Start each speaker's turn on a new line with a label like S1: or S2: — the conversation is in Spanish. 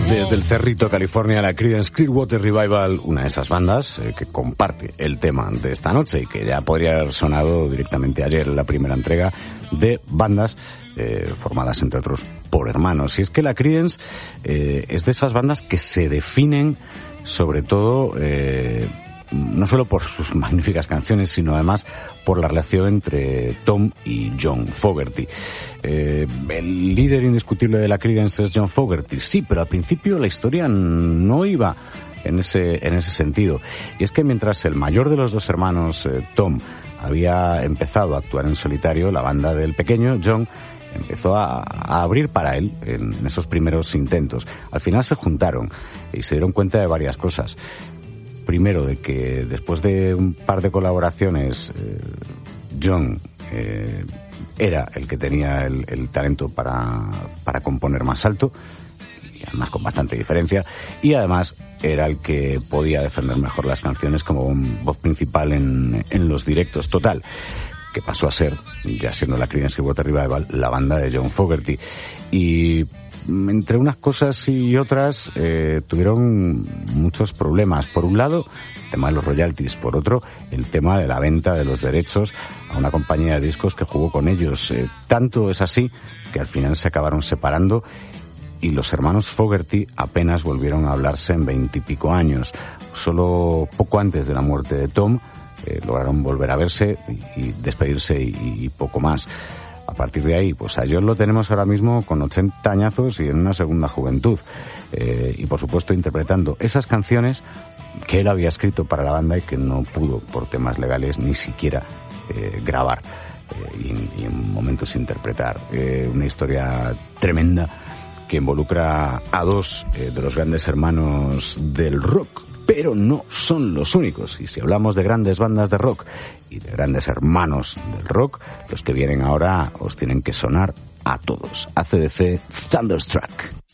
S1: Desde el Cerrito, California, la Creedence Clearwater Revival, una de esas bandas que comparte el tema de esta noche y que ya podría haber sonado directamente ayer en la primera entrega de bandas formadas, entre otros, por hermanos. Y es que la Creedence es de esas bandas que se definen, sobre todo, no solo por sus magníficas canciones, sino además por la relación entre Tom y John Fogerty. El líder indiscutible de la Creedence es John Fogerty, sí, pero al principio la historia no iba en ese sentido. Y es que mientras el mayor de los dos hermanos, Tom, había empezado a actuar en solitario, la banda del pequeño, John, empezó a abrir para él en esos primeros intentos. Al final se juntaron y se dieron cuenta de varias cosas. Primero, de que después de un par de colaboraciones, John era el que tenía el talento para componer más alto, y además con bastante diferencia, y además era el que podía defender mejor las canciones como voz principal en los directos. Total, que pasó a ser, ya siendo la Creedence Clearwater Revival, la banda de John Fogerty. Y entre unas cosas y otras tuvieron muchos problemas. Por un lado, el tema de los royalties. Por otro, el tema de la venta de los derechos a una compañía de discos que jugó con ellos. Tanto es así que al final se acabaron separando y los hermanos Fogerty apenas volvieron a hablarse en 20 y pico años. Solo poco antes de la muerte de Tom lograron volver a verse y despedirse y poco más. A partir de ahí, pues a John lo tenemos ahora mismo con 80 añazos y en una segunda juventud. Y por supuesto interpretando esas canciones que él había escrito para la banda y que no pudo, por temas legales, ni siquiera grabar y en momentos interpretar. Una historia tremenda que involucra a dos de los grandes hermanos del rock. Pero no son los únicos. Y si hablamos de grandes bandas de rock y de grandes hermanos del rock, los que vienen ahora os tienen que sonar a todos. AC/DC Thunderstruck.